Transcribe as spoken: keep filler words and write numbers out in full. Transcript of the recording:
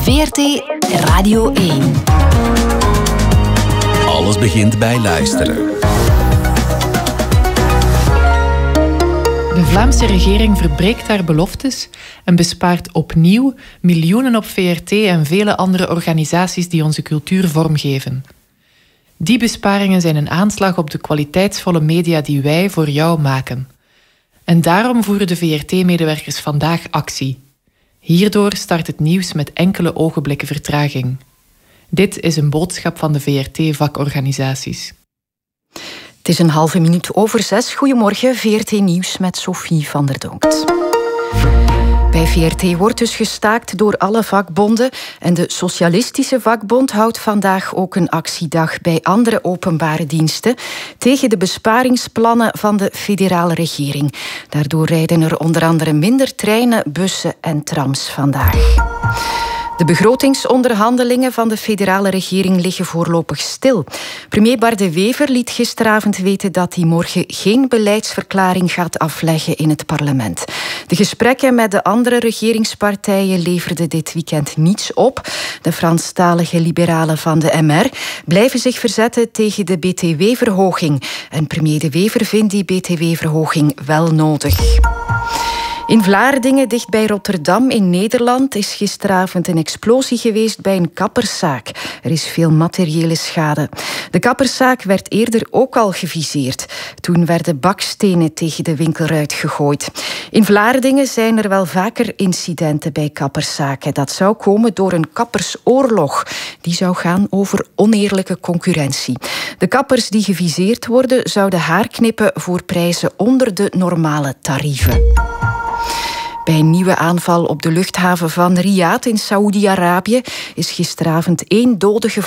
V R T Radio één. Alles begint bij luisteren. De Vlaamse regering verbreekt haar beloftes en bespaart opnieuw miljoenen op V R T en vele andere organisaties die onze cultuur vormgeven. Die besparingen zijn een aanslag op de kwaliteitsvolle media die wij voor jou maken. En daarom voeren de V R T-medewerkers vandaag actie. Hierdoor start het nieuws met enkele ogenblikken vertraging. Dit is een boodschap van de V R T-vakorganisaties. Het is een halve minuut over zes. Goedemorgen, V R T Nieuws met Sophie van der Donkt. Bij V R T wordt dus gestaakt door alle vakbonden en de Socialistische Vakbond houdt vandaag ook een actiedag bij andere openbare diensten tegen de besparingsplannen van de federale regering. Daardoor rijden er onder andere minder treinen, bussen en trams vandaag. De begrotingsonderhandelingen van de federale regering liggen voorlopig stil. Premier Bart De Wever liet gisteravond weten dat hij morgen geen beleidsverklaring gaat afleggen in het parlement. De gesprekken met de andere regeringspartijen leverden dit weekend niets op. De Franstalige liberalen van de M R blijven zich verzetten tegen de B T W-verhoging. En premier De Wever vindt die B T W-verhoging wel nodig. In Vlaardingen, dicht bij Rotterdam in Nederland, is gisteravond een explosie geweest bij een kapperszaak. Er is veel materiële schade. De kapperszaak werd eerder ook al geviseerd. Toen werden bakstenen tegen de winkelruit gegooid. In Vlaardingen zijn er wel vaker incidenten bij kapperszaken. Dat zou komen door een kappersoorlog. Die zou gaan over oneerlijke concurrentie. De kappers die geviseerd worden, zouden haar knippen voor prijzen onder de normale tarieven. Bij een nieuwe aanval op de luchthaven van Riyadh in Saoedi-Arabië is gisteravond één dode gevallen.